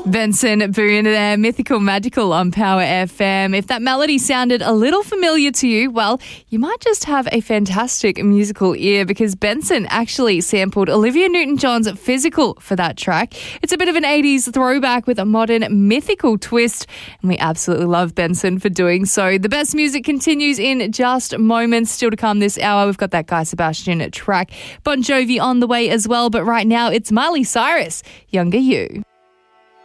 Benson Boone there, Mythical Magical on Power FM. If that melody sounded a little familiar to you, well, you might just have a fantastic musical ear because Benson actually sampled Olivia Newton-John's Physical for that track. It's a bit of an 80s throwback with a modern mythical twist, and we absolutely love Benson for doing so. The best music continues in just moments. Still to come this hour, we've got that Guy Sebastian track. Bon Jovi on the way as well, but right now it's Miley Cyrus, Younger You.